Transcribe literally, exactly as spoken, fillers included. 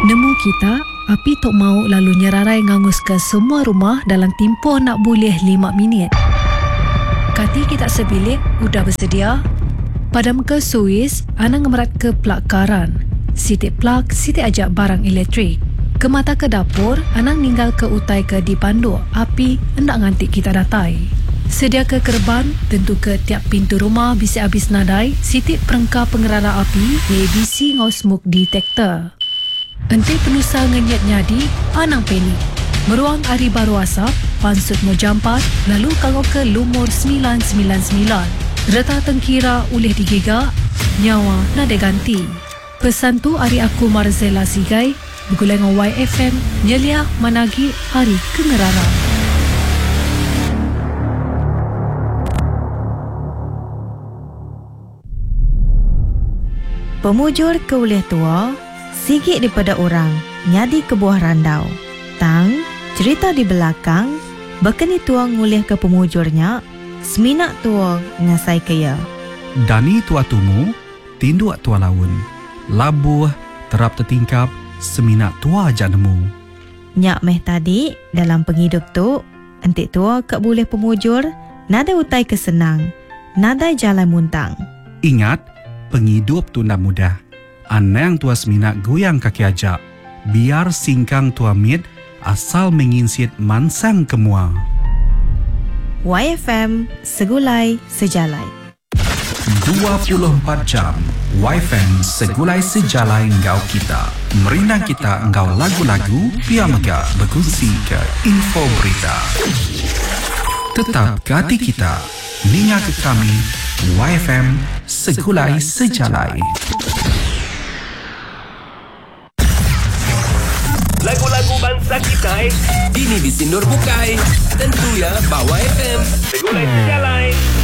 Nemu kita, api tok mau lalu nyerarai ngangus ke semua rumah dalam tempoh nak boleh lima minit. Kati kita sebilik, udah bersedia? Pada muka Suis, Anang ngemerat ke plug karan. Sitik plug, sitik ajak barang elektrik. Ke mata ke dapur, Anang ninggal ke utai ke dipandu api hendak ngantik kita datai. Sedia ke kerban, tentu ke tiap pintu rumah bisa habis nadai, sitik perengkah pengerara api, A B C ngau smoke detector. Enti penusa ngenyat nyadi, Anang panik. Meruang hari baru asap, pansut mau jampat, lalu kangau ke lumur sembilan sembilan sembilan. Reta tengkira ulih digigak, nyawa nada ganti. Pesan tu hari aku Marzela Sigai, bergulai dengan Y F M, nyelia managi hari kengerara. Pemujur ke uliah tua, sigit daripada orang, nyadi ke buah randau. Tang, cerita di belakang, bekeni tua nguliah ke pemujurnya, seminak tua ngasai kaya. Dani tua tumu, tinduak tua laun. Labuh, terap tertingkap, seminak tua ajak nemu. Nyak meh tadi, dalam penghidup tu, entik tua kak boleh pemujur, nada utai kesenang, nada jalan muntang. Ingat, penghidup tu nak mudah. Anang tua seminak goyang kaki ajak. Biar singkang tua mit asal menginsit mansang kemua. Y F M, segulai sejalai. dua puluh empat jam Y F M segulai sejalai engkau kita. Merinang kita engkau lagu-lagu, pia megah berkongsi ke info berita. Tetap ke hati kita, ninga ke kami, Y F M segulai sejalai. Lagu-lagu bangsa kita ini disindur bukai. Tentu ya bawa F M segulai sejalai.